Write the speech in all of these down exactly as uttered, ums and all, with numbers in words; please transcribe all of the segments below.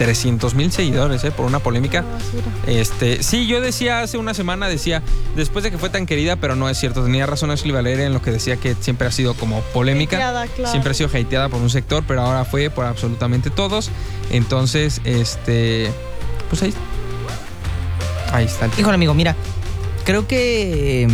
trescientos mil seguidores, ¿eh? Por una polémica. Este, sí, yo decía hace una semana, decía, después de que fue tan querida, pero no es cierto. Tenía razón Ashley Valeria en lo que decía que siempre ha sido como polémica. Hateada, claro. Siempre ha sido hateada por un sector, pero ahora fue por absolutamente todos. Entonces, este, pues ahí, ahí está. El Híjole, amigo, mira, creo que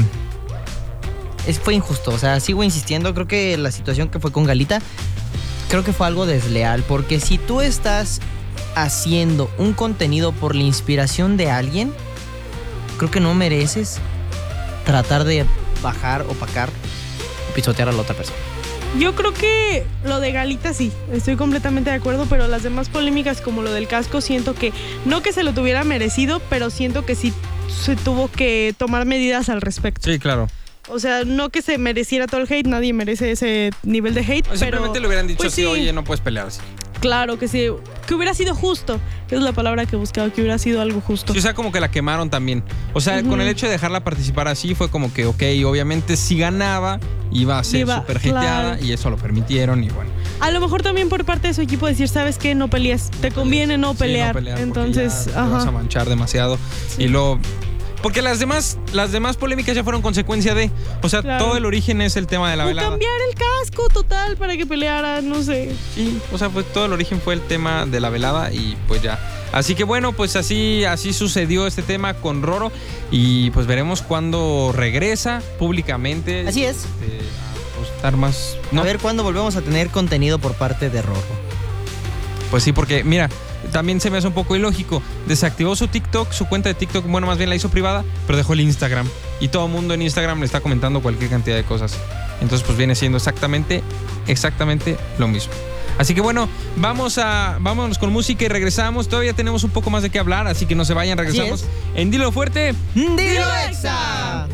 es, fue injusto. O sea, sigo insistiendo. Creo que la situación que fue con Galita, creo que fue algo desleal. Porque si tú estás haciendo un contenido por la inspiración de alguien, creo que no mereces tratar de bajar, opacar o pisotear a la otra persona. Yo creo que lo de Galita sí, estoy completamente de acuerdo, pero las demás polémicas como lo del casco siento que, no que se lo tuviera merecido, pero siento que sí se tuvo que tomar medidas al respecto. Sí, claro. O sea, no que se mereciera todo el hate, nadie merece ese nivel de hate, Simplemente pero le hubieran dicho pues así, sí. oye, no puedes pelear así. Claro que sí, que hubiera sido justo. Es la palabra que buscaba, que hubiera sido algo justo. Sí, o sea, como que la quemaron también. O sea, Uh-huh. con el hecho de dejarla participar así fue como que, ok, obviamente si ganaba iba a ser Iba, súper hateada, claro. y eso lo permitieron y bueno. A lo mejor también por parte de su equipo decir, ¿sabes qué? No pelees, te conviene no Sí, pelear. no pelear, Entonces, porque ya te ajá. vas a manchar demasiado. Sí. Y luego... Porque las demás, las demás polémicas ya fueron consecuencia de... O sea, Claro. todo el origen es el tema de la O velada. cambiar el casco total para que peleara, no sé. Sí, o sea, pues todo el origen fue el tema de la velada y pues ya. Así que bueno, pues así, así sucedió este tema con Roro y pues veremos cuándo regresa públicamente. Así es. Este, a postar más... ¿no? A ver cuándo volvemos a tener contenido por parte de Rorro. Pues sí, porque mira, también se me hace un poco ilógico. Desactivó su TikTok, su cuenta de TikTok, bueno, más bien la hizo privada, pero dejó el Instagram. Y todo el mundo en Instagram le está comentando cualquier cantidad de cosas. Entonces, pues viene siendo exactamente, exactamente lo mismo. Así que bueno, vamos a, vámonos con música y regresamos. Todavía tenemos un poco más de qué hablar, así que no se vayan, regresamos es. en Dilo Fuerte. ¡Dilo Exa!